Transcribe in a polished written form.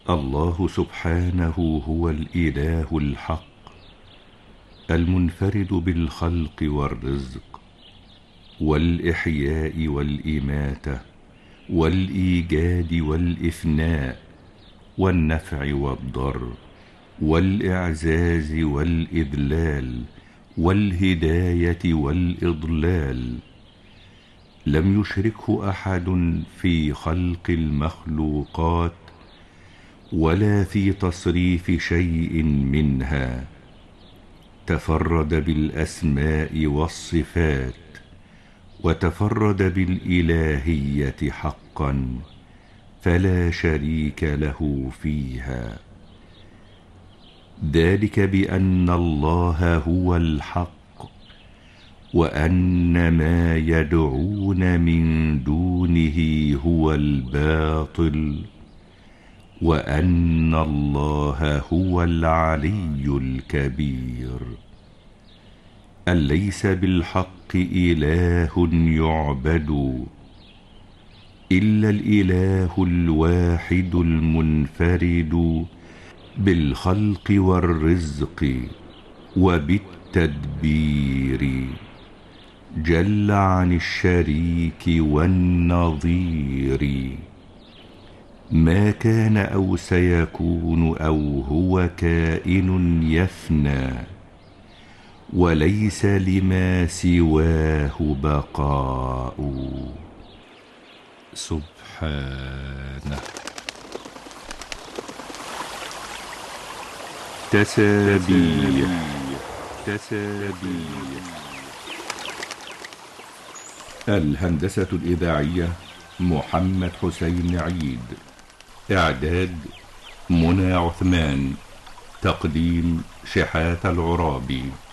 الله سبحانه هو الإله الحق المنفرد بالخلق والرزق والإحياء والإماتة والإيجاد والإفناء والنفع والضر والإعزاز والإذلال والهداية والإضلال. لم يشركه أحد في خلق المخلوقات ولا في تصريف شيء منها. تفرد بالأسماء والصفات وتفرد بالإلهية حقا فلا شريك له فيها. ذلك بأن الله هو الحق وأن ما يدعون من دونه هو الباطل وأن الله هو العلي الكبير. أليس بالحق إله يعبد إلا الإله الواحد المنفرد بالخلق والرزق وبالتدبير، جل عن الشريك والنظير. ما كان أو سيكون أو هو كائن يفنى وليس لما سواه بقاء. سبحانه. تسابيح. الهندسة الإذاعية محمد حسين عيد. إعداد منى عثمان. تقديم شحاتة العرابي.